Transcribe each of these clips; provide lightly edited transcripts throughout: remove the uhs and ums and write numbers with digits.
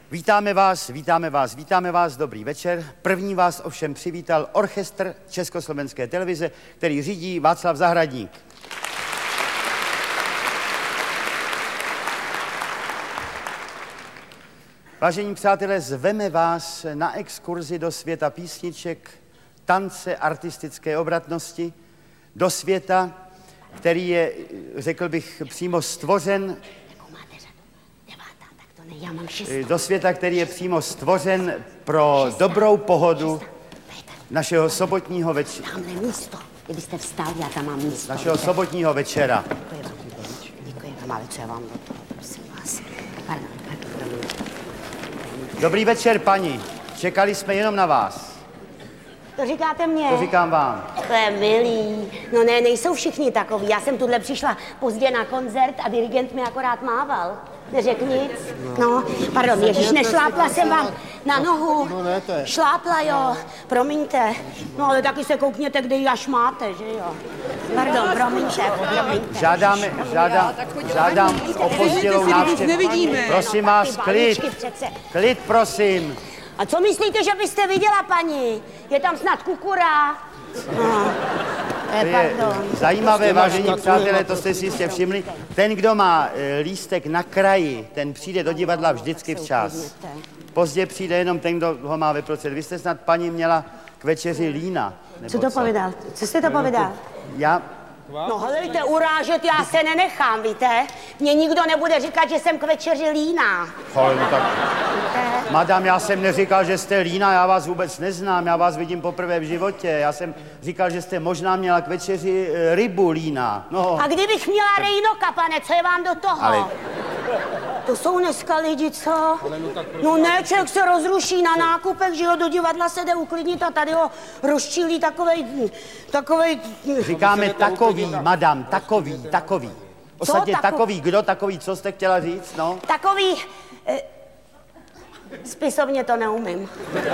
Vítáme vás, dobrý večer. První vás ovšem přivítal orchestr Československé televize, který řídí Václav Zahradník. Vážení přátelé, zveme vás na exkurzi do světa písniček, tance, artistické obratnosti, do světa, který je, řekl bych, přímo stvořen, do světa, který je přímo stvořen pro dobrou pohodu našeho sobotního večera. Tamhle místo, kdybyste vstali, já tam mám místo. Našeho sobotního večera. Děkuji vám, ale co já vám do toho, prosím vás. Pardon. Dobrý večer, paní. Čekali jsme jenom na vás. To říkáte mně? To říkám vám. To je milý. No ne, nejsou všichni takový. Já jsem tuhle přišla pozdě na koncert a dirigent mi akorát mával. Neřekl nic. No, pardon, ježiš, nešlápla jsem vám na nohu. No ne, to je. Šlápla, jo, promiňte. No, ale taky se koukněte, kde ji až máte, že jo. Pardon, promiňte. Žádám o pozdělou návštěvu. Prosím vás, klid, prosím. A co myslíte, že byste viděla, paní? Je tam snad kukura? No. To je zajímavé, vážení přátelé, to jste si jistě všimli. Ten, kdo má lístek na kraji, ten přijde do divadla vždycky včas. Pozdě přijde jenom ten, kdo ho má ve prostředí. Vy jste snad, paní, měla k večeři lína. Co to povídal? Co jste to povídal? No helejte, urážet já se nenechám, víte? Mně nikdo nebude říkat, že jsem k večeři líná. No tak... Madam, já jsem neříkal, že jste líná, já vás vůbec neznám, já vás vidím poprvé v životě. Já jsem říkal, že jste možná měla k večeři rybu líná. No. A kdybych měla rejnoka, pane, co je vám do toho? Ale... To jsou dneska lidi, co? No ne, člověk se rozruší na nákupech, že jo, do divadla se jde uklidnit a tady ho rozčílí takovej... Říkáme takový, madam, takový. Ostatně takový, kdo takový, co jste chtěla říct, no? Takový... Spisovně to neumím.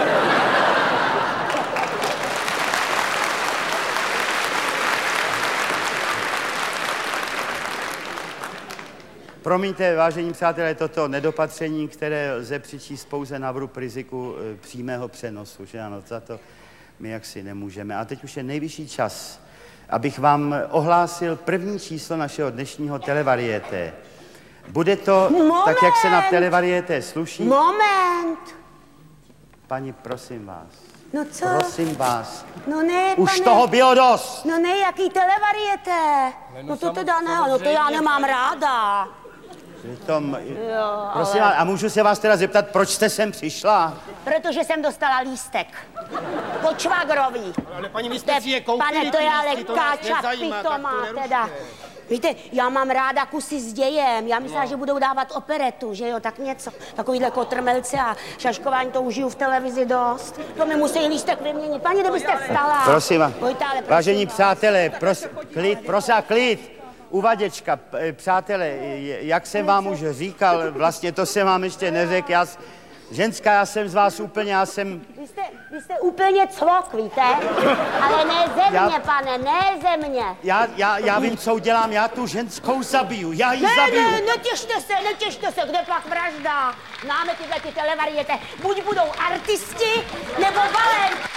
Promiňte, vážení přátelé, toto nedopatření, které lze přičíst pouze na vrub riziku přímého přenosu, že ano, za to my jaksi nemůžeme. A teď už je nejvyšší čas, abych vám ohlásil první číslo našeho dnešního televarieté. Bude to tak, jak se na televarieté sluší. Moment! Paní, prosím vás. No co? Prosím vás. No ne, už pane... toho bylo dost. No ne, jaký televarieté? No to teda ne, no to já nemám ráda. Prosím vás, a můžu se vás teda zeptat, proč jste sem přišla? Protože jsem dostala lístek. Po švagrovi. Ale paní, vy jste si je koupili, pane, to je ale káča nezajímá, pitomá teda. Víte, já mám ráda kusy s dějem. Já myslela, že budou dávat operetu, že jo, tak něco. Takovýhle kotrmelce a šaškování, to užiju v televizi dost. To mi musí lístek vyměnit. Paní, kdybyste vstala. Prosím vás. Vážení vás. přátelé, klid. Uvaděčka, přátelé, jak jsem vám už říkal, vlastně to jsem vám ještě neřekl, ženská, já jsem z vás úplně, Vy jste úplně cvok, víte? Ale ne ze mě, pane, ne ze mě. Já vím, co udělám, já tu ženskou zabiju, já ji zabiju. Ne, netěšte se, kde pak vražda? Známe tyhle ty televariete, buď budou artisti, nebo balet.